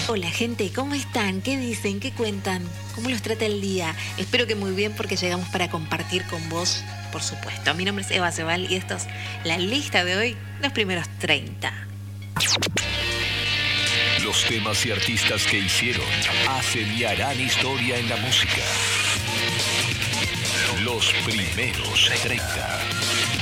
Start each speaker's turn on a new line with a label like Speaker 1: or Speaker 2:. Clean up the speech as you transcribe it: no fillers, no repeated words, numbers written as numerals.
Speaker 1: Hola gente, ¿cómo están? ¿Qué dicen? ¿Qué cuentan? ¿Cómo los trata el día? Espero que muy bien porque llegamos para compartir con vos, por supuesto. Mi nombre es Eva Cebal y esto es la lista de hoy, los primeros 30.
Speaker 2: Los temas y artistas que hicieron, hacen y harán historia en la música. Los primeros 30.